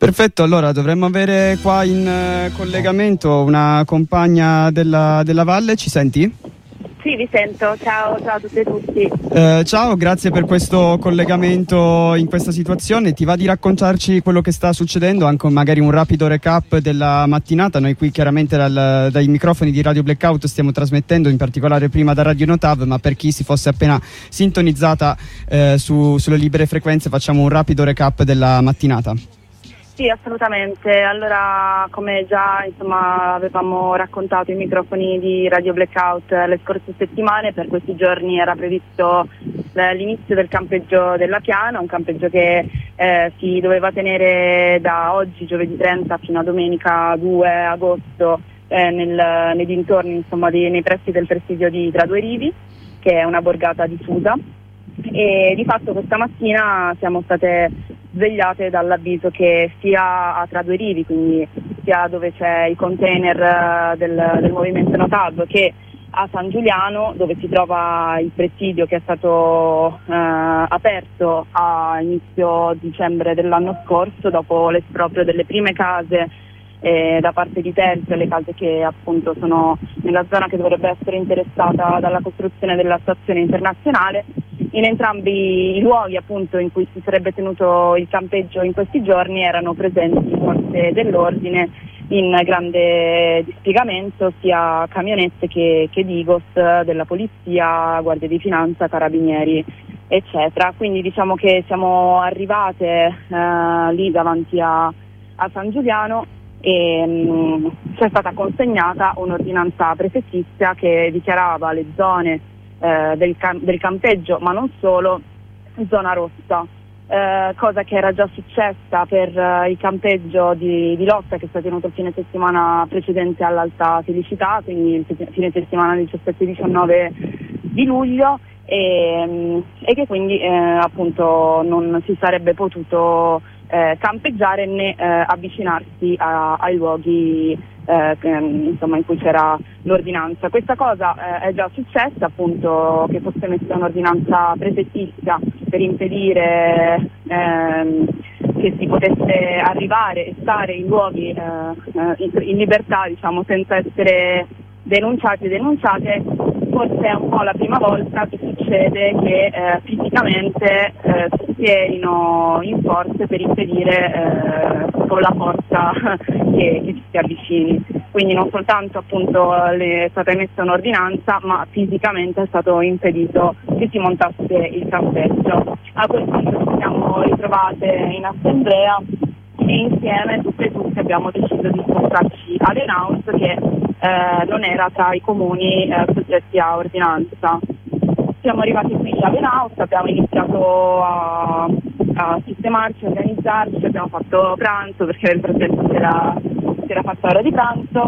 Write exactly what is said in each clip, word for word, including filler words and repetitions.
Perfetto, allora dovremmo avere qua in eh, collegamento una compagna della, della Valle, ci senti? Sì, vi sento, ciao, ciao a tutte e tutti. Eh, ciao, grazie per questo collegamento in questa situazione. Ti va di raccontarci quello che sta succedendo, anche magari un rapido recap della mattinata? Noi qui chiaramente dal, dai microfoni di Radio Blackout stiamo trasmettendo, in particolare prima da Radio Notav, ma per chi si fosse appena sintonizzata eh, su, sulle libere frequenze facciamo un rapido recap della mattinata. Sì, assolutamente. Allora, come già insomma avevamo raccontato ai microfoni di Radio Blackout le scorse settimane, per questi giorni era previsto l'inizio del campeggio della Piana, un campeggio che eh, si doveva tenere da oggi, giovedì trenta, fino a domenica due agosto eh, nel, nei dintorni, insomma, di, nei pressi del presidio di Tra Due Rivi, che è una borgata di Susa. E di fatto questa mattina siamo state svegliate dall'avviso che sia a Tra Due Rivi, quindi sia dove c'è il container del, del movimento Notav, che a San Giuliano, dove si trova il presidio che è stato eh, aperto a inizio dicembre dell'anno scorso, dopo l'esproprio delle prime case eh, da parte di terzi, le case che appunto sono nella zona che dovrebbe essere interessata dalla costruzione della stazione internazionale. In entrambi i luoghi appunto in cui si sarebbe tenuto il campeggio in questi giorni erano presenti forze dell'ordine in grande dispiegamento, sia camionette che, che Digos della polizia, guardia di finanza, carabinieri eccetera. Quindi diciamo che siamo arrivate eh, lì davanti a, a San Giuliano e mh, ci è stata consegnata un'ordinanza prefettizia che dichiarava le zone Eh, del, cam- del campeggio, ma non solo, zona rossa, eh, cosa che era già successa per eh, il campeggio di, di Lotta, che è stato tenuto il fine settimana precedente all'Alta Felicità, quindi il fine settimana diciassette diciannove di luglio, e, e che quindi eh, appunto non si sarebbe potuto eh, campeggiare né eh, avvicinarsi a, ai luoghi eh, che, insomma, in cui c'era l'ordinanza. Questa cosa eh, è già successa, appunto, che fosse messa un'ordinanza prefettizia per impedire ehm, che si potesse arrivare e stare in luoghi eh, in, in libertà, diciamo, senza essere denunciati e denunciate. Forse è un po' la prima volta che succede che eh, fisicamente eh, si schierino in forze per impedire eh, con la forza che, che ci si avvicini. Quindi non soltanto appunto le è stata emessa un'ordinanza, ma fisicamente è stato impedito che si montasse il campeggio. A quel punto ci siamo ritrovate in assemblea e insieme tutte e tutte abbiamo deciso di spostarci ad Enaus, che eh, non era tra i comuni eh, soggetti a ordinanza. Siamo arrivati qui a Enaus, abbiamo iniziato a, a sistemarci, a organizzarci, abbiamo fatto pranzo perché il progetto si era, si era fatto ora di pranzo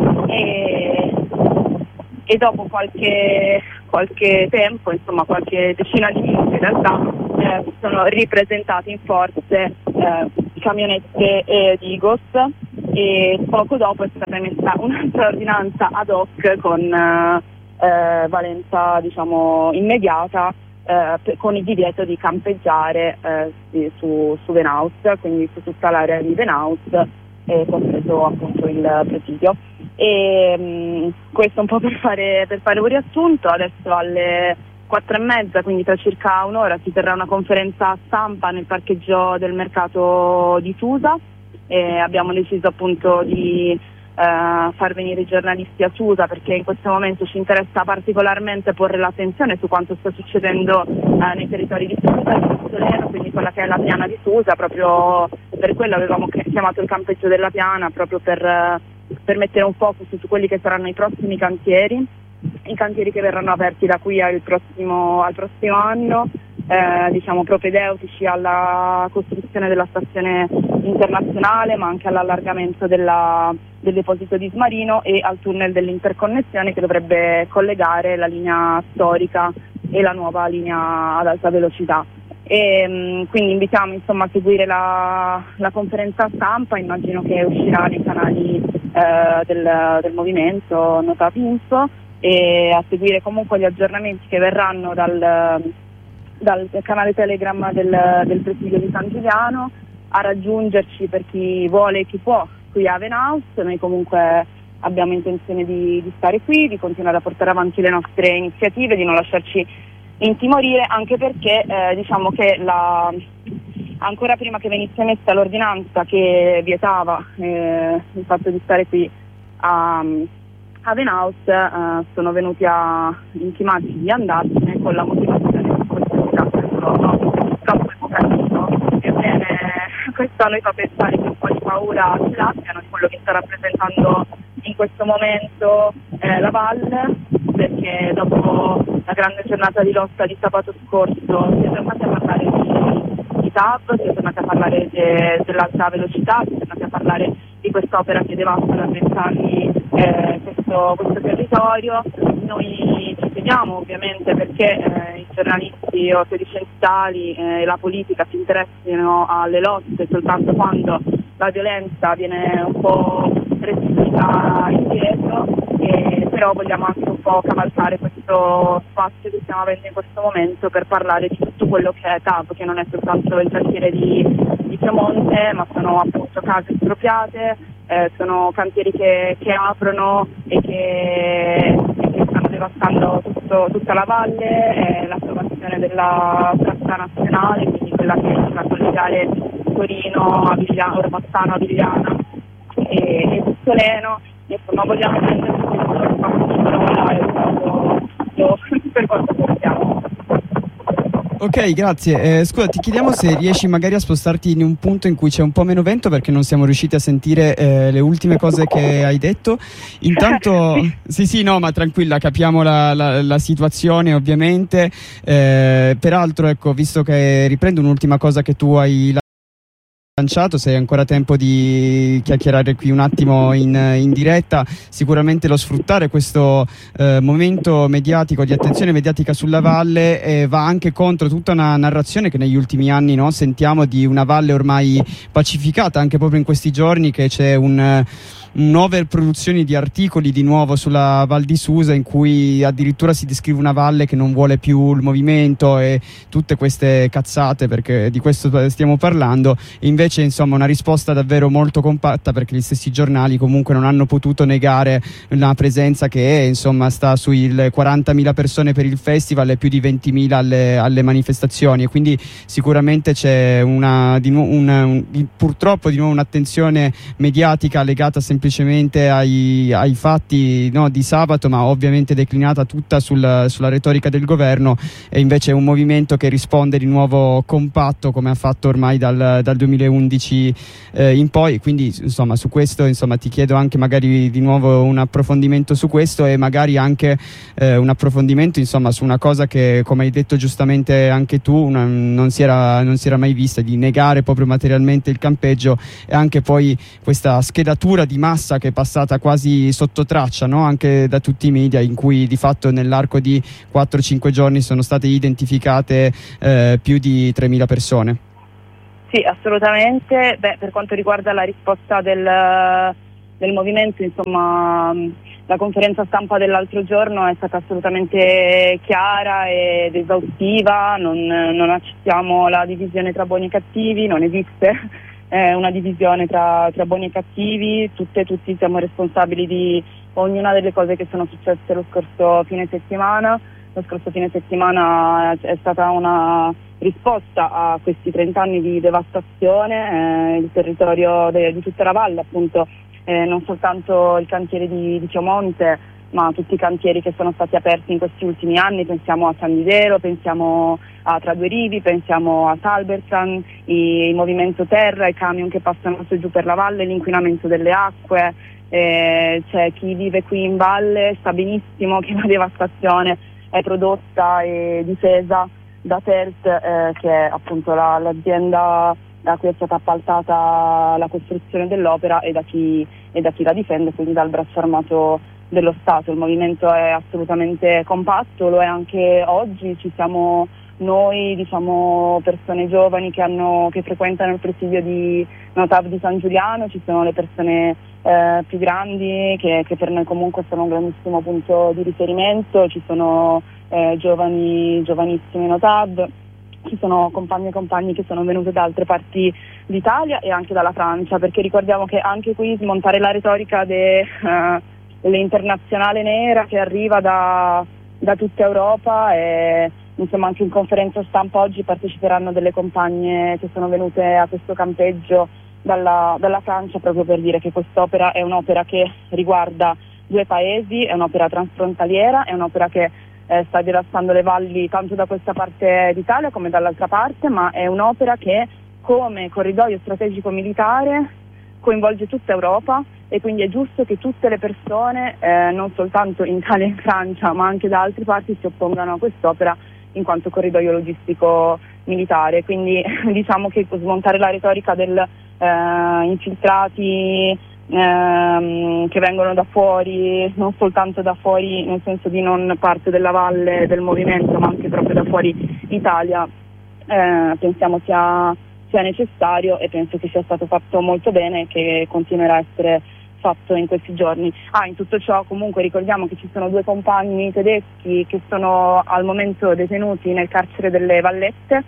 e, e dopo qualche, qualche tempo, insomma qualche decina di minuti in realtà, eh, sono ripresentati in forze eh, camionette e Digos, e poco dopo è stata emessa un'altra ordinanza ad hoc con eh, valenza, diciamo, immediata, eh, per, con il divieto di campeggiare eh, su, su Venaus, quindi su tutta l'area di Venaus, eh, compreso appunto il presidio. E mh, questo un po' per fare, per fare un riassunto. Adesso alle quattro e mezza, quindi tra circa un'ora, si terrà una conferenza stampa nel parcheggio del mercato di Susa. E abbiamo deciso appunto di Uh, far venire i giornalisti a Susa perché in questo momento ci interessa particolarmente porre l'attenzione su quanto sta succedendo uh, nei territori di Susa, di Soleno, quindi quella che è la piana di Susa. Proprio per quello avevamo chiamato il campeggio della Piana, proprio per, uh, per mettere un focus su quelli che saranno i prossimi cantieri, i cantieri che verranno aperti da qui al prossimo, al prossimo anno, eh, diciamo propedeutici alla costruzione della stazione internazionale, ma anche all'allargamento della, del deposito di Smarino e al tunnel dell'interconnessione che dovrebbe collegare la linea storica e la nuova linea ad alta velocità. E, mh, quindi invitiamo insomma a seguire la, la conferenza stampa, immagino che uscirà nei canali eh, del, del movimento Notav Info, e a seguire comunque gli aggiornamenti che verranno dal, dal canale Telegram del, del presidio di San Giuliano, a raggiungerci per chi vuole e chi può qui a Havenhouse. Noi comunque abbiamo intenzione di, di stare qui, di continuare a portare avanti le nostre iniziative, di non lasciarci intimorire, anche perché eh, diciamo che la, ancora prima che venisse messa l'ordinanza che vietava eh, il fatto di stare qui a Havenhouse, eh, sono venuti a intimarci di andarsene con la motivazione che questo sia troppo evocativo. Ebbene, questo a noi fa pensare che un po' di paura ce l'abbiano di quello che sta rappresentando in questo momento eh, la Valle, perché dopo la grande giornata di lotta di sabato scorso si è tornati a parlare di, di T A V, si è tornati a parlare de, dell'alta velocità, si è tornati a parlare di quest'opera che devasta da vent'anni eh, questo, questo territorio. Noi ci teniamo ovviamente perché eh, i giornalisti o i scienziali e eh, la politica si interessino alle lotte soltanto quando la violenza viene un po' restituita indietro, e però vogliamo anche un po' cavalcare questo spazio che stiamo avendo in questo momento per parlare di tutto quello che è T A V, che non è soltanto il cantiere di, di Piemonte, ma sono appunto case espropriate, eh, sono cantieri che, che aprono e che, e che stanno devastando tutto, tutta la valle, eh, l'approvazione della tratta nazionale, quindi quella che va a collegare Torino, Avigliano, Orbassano, Avigliana e, e Bussoleno. Insomma, vogliamo prendere questo spazio di parola e lo, per quanto possiamo. Ok, grazie. Eh, scusa, ti chiediamo se riesci magari a spostarti in un punto in cui c'è un po' meno vento, perché non siamo riusciti a sentire eh, le ultime cose che hai detto. Intanto, sì, sì, no, ma tranquilla, capiamo la, la, la situazione ovviamente. Eh, peraltro, ecco, visto che riprendo un'ultima cosa che tu hai lanciato, se hai ancora tempo di chiacchierare qui un attimo in, in diretta, sicuramente lo sfruttare questo eh, momento mediatico, di attenzione mediatica sulla valle, eh, va anche contro tutta una narrazione che negli ultimi anni, no, sentiamo di una valle ormai pacificata, anche proprio in questi giorni che c'è un nuove produzioni di articoli di nuovo sulla Val di Susa, in cui addirittura si descrive una valle che non vuole più il movimento e tutte queste cazzate, perché di questo stiamo parlando. E invece insomma una risposta davvero molto compatta, perché gli stessi giornali comunque non hanno potuto negare una presenza che è, insomma, sta sui quarantamila persone per il festival e più di ventimila alle, alle manifestazioni, e quindi sicuramente c'è una, di nu- una un, purtroppo di nuovo un'attenzione mediatica legata semplicemente semplicemente ai, ai fatti, no, di sabato, ma ovviamente declinata tutta sul, sulla retorica del governo, e invece è un movimento che risponde di nuovo compatto, come ha fatto ormai dal, dal duemilaundici eh, in poi. Quindi insomma su questo insomma ti chiedo anche magari di nuovo un approfondimento su questo, e magari anche eh, un approfondimento insomma su una cosa che, come hai detto giustamente anche tu, una, non, si era, non si era mai vista, di negare proprio materialmente il campeggio, e anche poi questa schedatura di massa che è passata quasi sotto traccia, no? Anche da tutti i media, in cui di fatto nell'arco di quattro cinque giorni sono state identificate eh, più di tremila persone. Sì, assolutamente. Beh, per quanto riguarda la risposta del, del movimento, insomma, la conferenza stampa dell'altro giorno è stata assolutamente chiara ed esaustiva. Non, non accettiamo la divisione tra buoni e cattivi, non esiste eh, una divisione tra, tra buoni e cattivi. Tutte e tutti siamo responsabili di ognuna delle cose che sono successe lo scorso fine settimana. Lo scorso fine settimana è stata una risposta a questi trent'anni di devastazione, eh, il territorio de, di tutta la valle, appunto, eh, non soltanto il cantiere di, di Piemonte, ma tutti i cantieri che sono stati aperti in questi ultimi anni. Pensiamo a San Didero, pensiamo a Tra Due Rivi, pensiamo a Salbersan, i, il movimento terra, i camion che passano su e giù per la valle, l'inquinamento delle acque. Eh, c'è chi vive qui in valle, sa benissimo che la devastazione è prodotta e difesa da Tert, eh, che è appunto la, l'azienda da cui è stata appaltata la costruzione dell'opera, e da chi, e da chi la difende, quindi dal braccio armato dello Stato. Il movimento è assolutamente compatto, lo è anche oggi. Ci siamo noi, diciamo, persone giovani che, hanno, che frequentano il presidio di Notav di San Giuliano, ci sono le persone eh, più grandi che, che per noi comunque sono un grandissimo punto di riferimento, ci sono eh, giovani, giovanissimi Notav, ci sono compagni e compagni che sono venuti da altre parti d'Italia e anche dalla Francia, perché ricordiamo che anche qui smontare la retorica de, uh, dell'internazionale nera che arriva da, da tutta Europa, e insomma anche in conferenza stampa oggi parteciperanno delle compagne che sono venute a questo campeggio dalla, dalla Francia, proprio per dire che quest'opera è un'opera che riguarda due paesi, è un'opera transfrontaliera, è un'opera che eh, sta devastando le valli tanto da questa parte d'Italia come dall'altra parte, ma è un'opera che come corridoio strategico militare coinvolge tutta Europa, e quindi è giusto che tutte le persone, eh, non soltanto in Italia e in Francia, ma anche da altre parti, si oppongano a quest'opera in quanto corridoio logistico militare. Quindi diciamo che smontare la retorica del eh, infiltrati ehm, che vengono da fuori, non soltanto da fuori nel senso di non parte della valle del movimento, ma anche proprio da fuori Italia, eh, pensiamo sia sia necessario, e penso che sia stato fatto molto bene e che continuerà a essere fatto in questi giorni. Ah, in tutto ciò comunque ricordiamo che ci sono due compagni tedeschi che sono al momento detenuti nel carcere delle Vallette,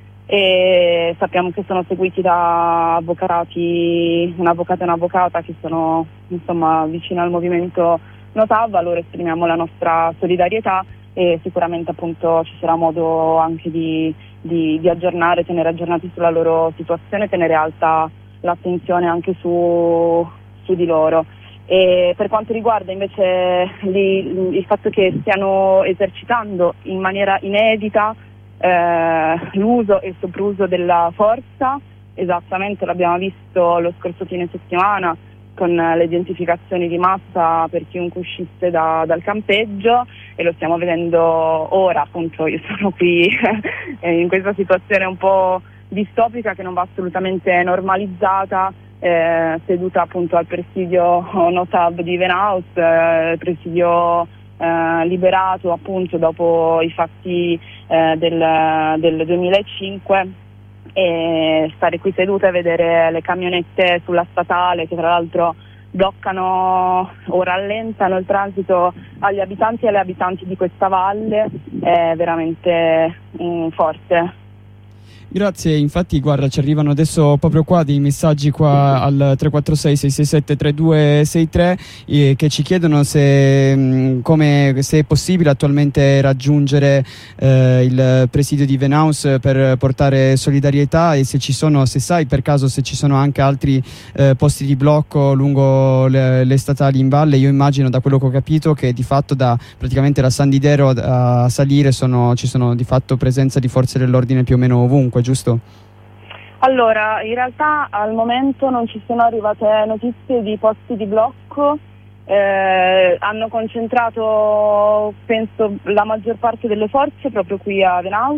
e sappiamo che sono seguiti da avvocati, un avvocato e un'avvocata che sono insomma vicino al movimento No T A V. A loro esprimiamo la nostra solidarietà, e sicuramente appunto ci sarà modo anche di, di, di aggiornare, tenere aggiornati sulla loro situazione, tenere alta l'attenzione anche su, su di loro. E per quanto riguarda invece li, il fatto che stiano esercitando in maniera inedita eh, l'uso e il sopruso della forza, esattamente l'abbiamo visto lo scorso fine settimana con le identificazioni di massa per chiunque uscisse da, dal campeggio, e lo stiamo vedendo ora. Appunto io sono qui in questa situazione un po' distopica che non va assolutamente normalizzata, eh, seduta appunto al presidio No T A V di Venaus, eh, presidio eh, liberato appunto dopo i fatti eh, del, del duemilacinque, e stare qui seduta e vedere le camionette sulla statale che tra l'altro bloccano o rallentano il transito agli abitanti e alle abitanti di questa valle è veramente mm, forte. Grazie, infatti guarda, ci arrivano adesso proprio qua dei messaggi qua al tre quattro sei sei sei sette tre due sei tre eh, che ci chiedono se, mh, come, se è possibile attualmente raggiungere eh, il presidio di Venaus per portare solidarietà, e se ci sono, se sai per caso se ci sono anche altri eh, posti di blocco lungo le, le statali in valle. Io immagino, da quello che ho capito, che di fatto da praticamente da San Didero a salire sono, ci sono di fatto presenza di forze dell'ordine più o meno ovunque, giusto? Allora, in realtà al momento non ci sono arrivate notizie di posti di blocco, eh, hanno concentrato penso la maggior parte delle forze proprio qui a Venaus,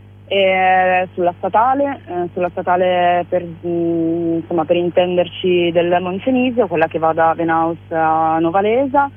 e sulla statale, eh, sulla statale per, mh, insomma, per intenderci del Moncenisio, quella che va da Venaus a Novalesa.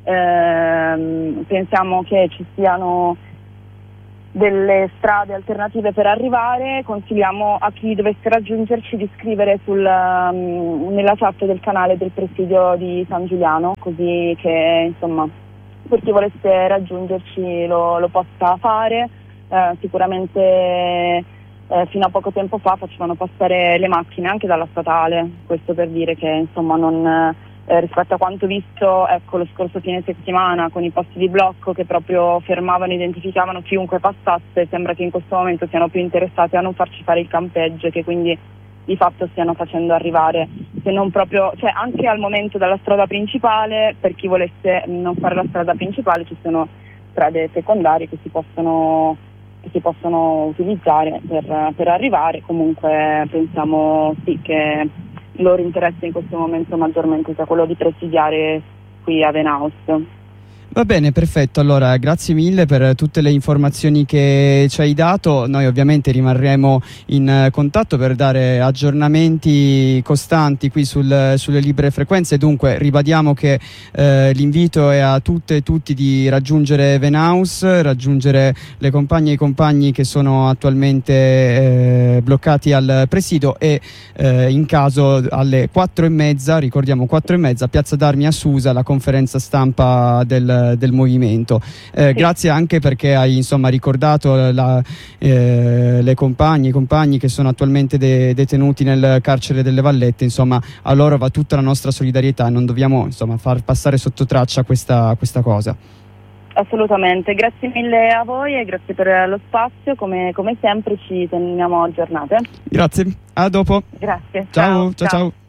Eh, pensiamo che ci siano delle strade alternative per arrivare. Consigliamo a chi dovesse raggiungerci di scrivere sul, um, nella chat del canale del presidio di San Giuliano, così che insomma per chi volesse raggiungerci lo, lo possa fare. Eh, sicuramente eh, fino a poco tempo fa facevano passare le macchine anche dalla statale, questo per dire che insomma non Eh, rispetto a quanto visto ecco, lo scorso fine settimana con i posti di blocco che proprio fermavano e identificavano chiunque passasse, sembra che in questo momento siano più interessati a non farci fare il campeggio, e che quindi di fatto stiano facendo arrivare, se non proprio, cioè anche al momento dalla strada principale. Per chi volesse non fare la strada principale ci sono strade secondarie che si possono, che si possono utilizzare per, per arrivare. Comunque pensiamo sì che il loro interesse in questo momento maggiormente sia quello di presidiare qui a Venaus. Va bene, perfetto. Allora, grazie mille per tutte le informazioni che ci hai dato. Noi ovviamente rimarremo in contatto per dare aggiornamenti costanti qui sul, sulle libere frequenze. Dunque ribadiamo che eh, l'invito è a tutte e tutti di raggiungere Venaus, raggiungere le compagne e i compagni che sono attualmente eh, bloccati al presidio, e eh, in caso alle quattro e mezza, ricordiamo quattro e mezza, Piazza d'Armi a Susa, la conferenza stampa del del, del movimento. Eh, sì. Grazie anche perché hai insomma ricordato la, eh, le compagne, i compagni che sono attualmente de, detenuti nel carcere delle Vallette. Insomma, a loro va tutta la nostra solidarietà, non dobbiamo insomma far passare sotto traccia questa, questa cosa. Assolutamente, grazie mille a voi e grazie per lo spazio, come, come sempre ci teniamo aggiornate. Grazie, a dopo. Grazie. Ciao, ciao, ciao. ciao. ciao.